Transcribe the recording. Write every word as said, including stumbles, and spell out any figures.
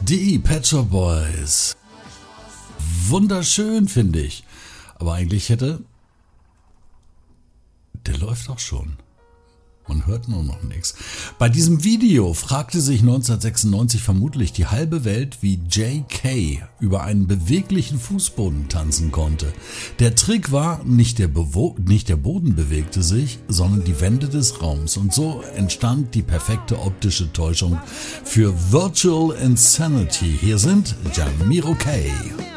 Die Pet Shop Boys. Wunderschön, finde ich. Aber eigentlich hätte... Der läuft auch schon. Man hört nur noch nichts. Bei diesem Video fragte sich neunzehnhundertsechsundneunzig vermutlich die halbe Welt, wie J K über einen beweglichen Fußboden tanzen konnte. Der Trick war, nicht der, Bewo- nicht der Boden bewegte sich, sondern die Wände des Raums. Und so entstand die perfekte optische Täuschung für Virtual Insanity. Hier sind Jamiro K.